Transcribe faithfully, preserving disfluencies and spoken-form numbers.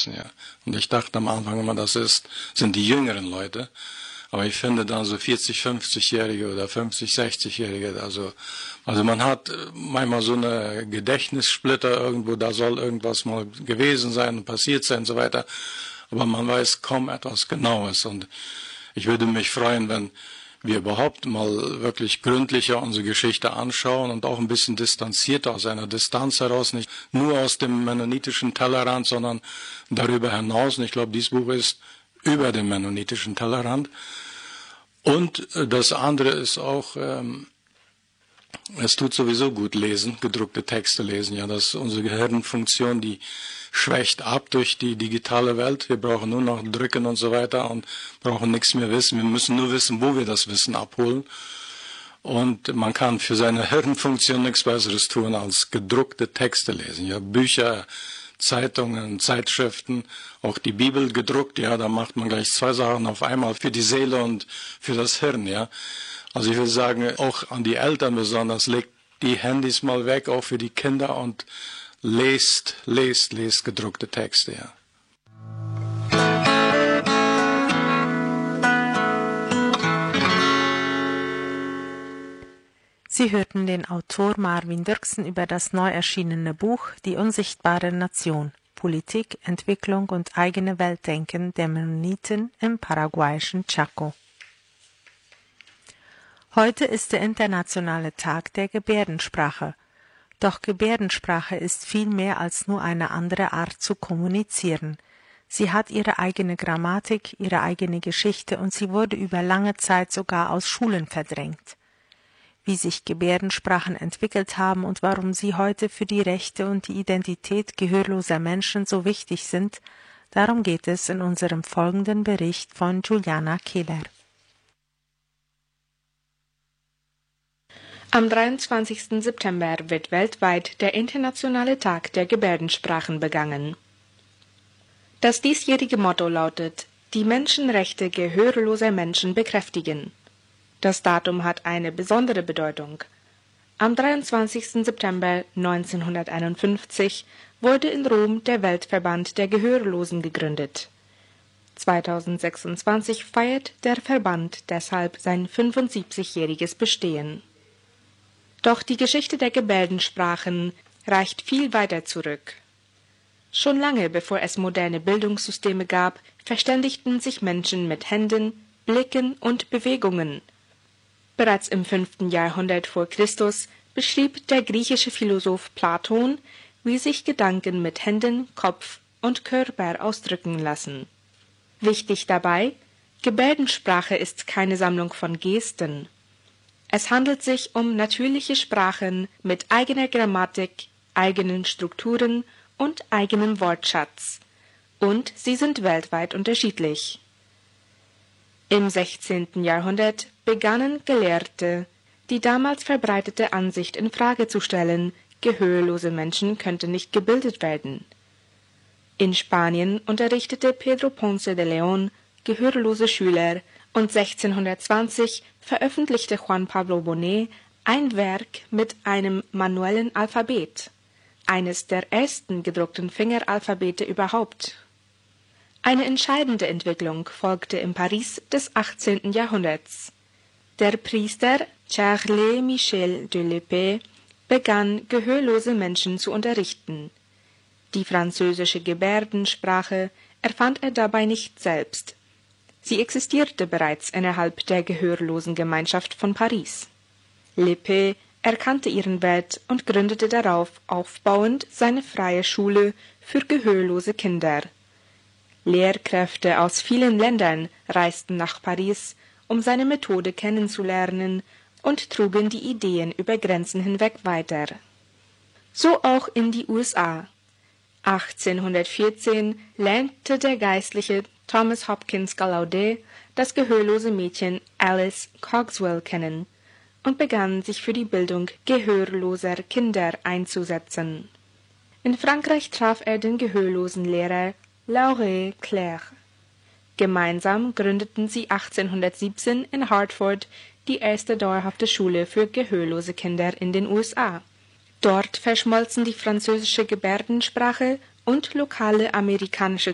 aufgewachsen, ja. Und ich dachte am Anfang immer, das ist, sind die jüngeren Leute. Aber ich finde dann so vierzig-, fünfzigjährige oder fünfzig-, sechzigjährige, also, also man hat manchmal so eine Gedächtnissplitter irgendwo, da soll irgendwas mal gewesen sein und passiert sein und so weiter. Aber man weiß kaum etwas Genaues. Und ich würde mich freuen, wenn wir überhaupt mal wirklich gründlicher unsere Geschichte anschauen und auch ein bisschen distanzierter aus einer Distanz heraus, nicht nur aus dem mennonitischen Tellerrand, sondern darüber hinaus. Und ich glaube, dieses Buch ist über den mennonitischen Tellerrand. Und das andere ist auch, ähm, es tut sowieso gut lesen, gedruckte Texte lesen. Ja, dass unsere Gehirnfunktion, die schwächt ab durch die digitale Welt. Wir brauchen nur noch drücken und so weiter und brauchen nichts mehr wissen. Wir müssen nur wissen, wo wir das Wissen abholen. Und man kann für seine Hirnfunktion nichts Besseres tun, als gedruckte Texte lesen. Ja, Bücher, Zeitungen, Zeitschriften, auch die Bibel gedruckt, ja, da macht man gleich zwei Sachen auf einmal für die Seele und für das Hirn, ja. Also ich würde sagen, auch an die Eltern besonders, legt die Handys mal weg, auch für die Kinder und lest, lest, lest gedruckte Texte, ja. Sie hörten den Autor Marvin Dirksen über das neu erschienene Buch Die unsichtbare Nation, Politik, Entwicklung und eigene Weltdenken der Mennoniten im paraguayischen Chaco. Heute ist der internationale Tag der Gebärdensprache. Doch Gebärdensprache ist viel mehr als nur eine andere Art zu kommunizieren. Sie hat ihre eigene Grammatik, ihre eigene Geschichte und sie wurde über lange Zeit sogar aus Schulen verdrängt. Wie sich Gebärdensprachen entwickelt haben und warum sie heute für die Rechte und die Identität gehörloser Menschen so wichtig sind, darum geht es in unserem folgenden Bericht von Juliana Keller. Am dreiundzwanzigsten September wird weltweit der Internationale Tag der Gebärdensprachen begangen. Das diesjährige Motto lautet: Die Menschenrechte gehörloser Menschen bekräftigen. Das Datum hat eine besondere Bedeutung. Am dreiundzwanzigsten September neunzehnhunderteinundfünfzig wurde in Rom der Weltverband der Gehörlosen gegründet. zweitausendsechsundzwanzig feiert der Verband deshalb sein fünfundsiebzigjähriges Bestehen. Doch die Geschichte der Gebärdensprachen reicht viel weiter zurück. Schon lange bevor es moderne Bildungssysteme gab, verständigten sich Menschen mit Händen, Blicken und Bewegungen. Bereits im fünften Jahrhundert vor Christus beschrieb der griechische Philosoph Platon, wie sich Gedanken mit Händen, Kopf und Körper ausdrücken lassen. Wichtig dabei: Gebärdensprache ist keine Sammlung von Gesten. Es handelt sich um natürliche Sprachen mit eigener Grammatik, eigenen Strukturen und eigenem Wortschatz. Und sie sind weltweit unterschiedlich. Im sechzehnten Jahrhundert begannen Gelehrte, die damals verbreitete Ansicht in Frage zu stellen, gehörlose Menschen könnten nicht gebildet werden. In Spanien unterrichtete Pedro Ponce de León gehörlose Schüler und sechzehnhundertzwanzig veröffentlichte Juan Pablo Bonet ein Werk mit einem manuellen Alphabet, eines der ersten gedruckten Fingeralphabete überhaupt. Eine entscheidende Entwicklung folgte im Paris des achtzehnten Jahrhunderts. Der Priester Charles Michel de Lépée begann, gehörlose Menschen zu unterrichten. Die französische Gebärdensprache erfand er dabei nicht selbst. Sie existierte bereits innerhalb der Gehörlosengemeinschaft von Paris. Lépée erkannte ihren Wert und gründete darauf aufbauend seine freie Schule für gehörlose Kinder. Lehrkräfte aus vielen Ländern reisten nach Paris, um seine Methode kennenzulernen, und trugen die Ideen über Grenzen hinweg weiter. So auch in die U S A. achtzehnhundertvierzehn lernte der Geistliche Thomas Hopkins Gallaudet das gehörlose Mädchen Alice Cogswell kennen und begann, sich für die Bildung gehörloser Kinder einzusetzen. In Frankreich traf er den gehörlosen Lehrer Laurent Clerc. Gemeinsam gründeten sie achtzehnhundertsiebzehn in Hartford die erste dauerhafte Schule für gehörlose Kinder in den U S A. Dort verschmolzen die französische Gebärdensprache und lokale amerikanische